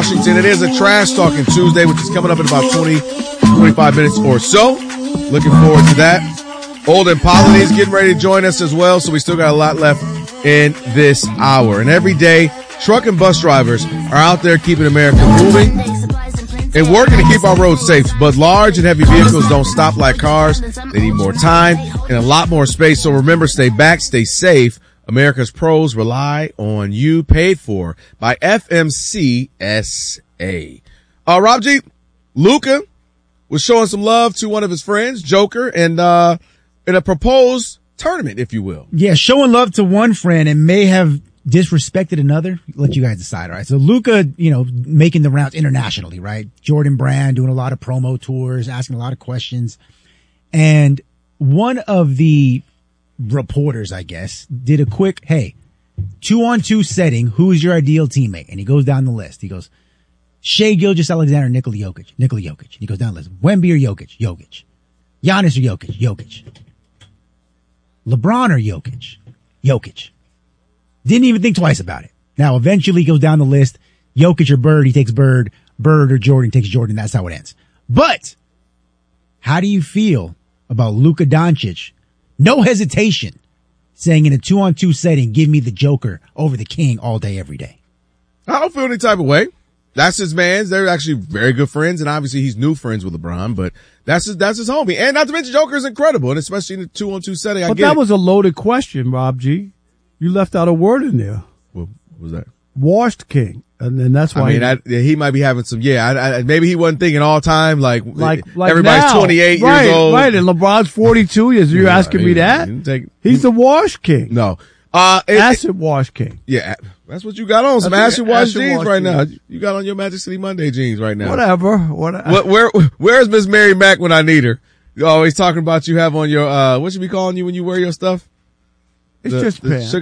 Washington. It is a Trash Talking Tuesday, which is coming up in about 25 minutes or so. Looking forward to that. Old and Polynese getting ready to join us as well, so we still got a lot left in this hour. And every day, truck and bus drivers are out there keeping America moving and working to keep our roads safe. But large and heavy vehicles don't stop like cars. They need more time and a lot more space. So remember, stay back, stay safe. America's pros rely on you. Paid for by FMCSA. Rob G, Luka was showing some love to one of his friends, Joker, and in a proposed tournament, if you will. Yeah, showing love to one friend and may have disrespected another. Let you guys decide, all right? So Luka, making the rounds internationally, right? Jordan Brand doing a lot of promo tours, asking a lot of questions. And one of the reporters, I guess, did a quick, hey, 2-on-2 setting, who's your ideal teammate? And he goes down the list. He goes, Shai Gilgeous-Alexander, Nikola Jokic. And he goes down the list. Wemby or Jokic? Giannis or Jokic? LeBron or Jokic? Didn't even think twice about it. Now, eventually he goes down the list. Jokic or Bird, he takes Bird. Bird or Jordan takes Jordan. That's how it ends. But how do you feel about Luka Doncic? No hesitation, saying in a 2-on-2 setting, give me the Joker over the King all day, every day. I don't feel any type of way. That's his man. They're actually very good friends, and obviously he's new friends with LeBron, but that's his homie. And not to mention Joker is incredible, and especially in the 2-on-2 setting. But that was a loaded question, Rob G. You left out a word in there. What was that? Washed King. And then that's why he might be having some, maybe he wasn't thinking all time, like everybody's now. 28 years old. Right, and LeBron's 42 years. You're asking me that? He's the Wash King. No. Acid Wash King. Yeah, that's what you got on, some acid wash jeans right now. You got on your Magic City Monday jeans right now. Whatever. Where's Miss Mary Mack when I need her? You're always talking about you have on your, what should we calling you when you wear your stuff? It's just pants.